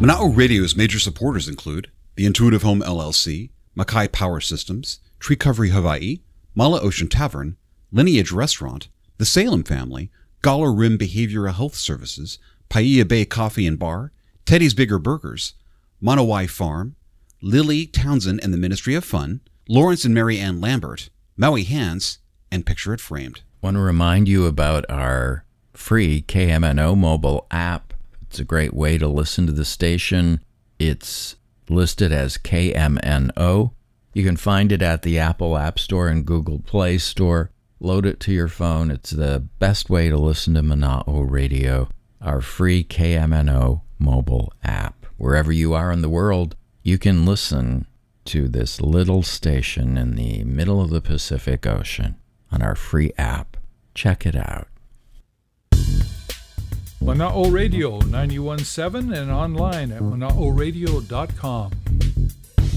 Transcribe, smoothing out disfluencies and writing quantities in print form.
Mana'o Radio's major supporters include the Intuitive Home LLC, Mackay Power Systems, Tree Covery Hawaii, Mala Ocean Tavern, Lineage Restaurant, the Salem Family, Galler Rim Behavioral Health Services, Paia Bay Coffee and Bar, Teddy's Bigger Burgers, Monowai Farm, Lily Townsend and the Ministry of Fun, Lawrence and Mary Ann Lambert, Maui Hands, and Picture It Framed. Want to remind you about our free KMNO mobile app. It's a great way to listen to the station. It's listed as KMNO. You can find it at the Apple App Store and Google Play Store. Load it to your phone. It's the best way to listen to Mana'o Radio, our free KMNO mobile app. Wherever you are in the world, you can listen to this little station in the middle of the Pacific Ocean on our free app. Check it out. Mana'o Radio 91.7 and online at mana'oradio.com.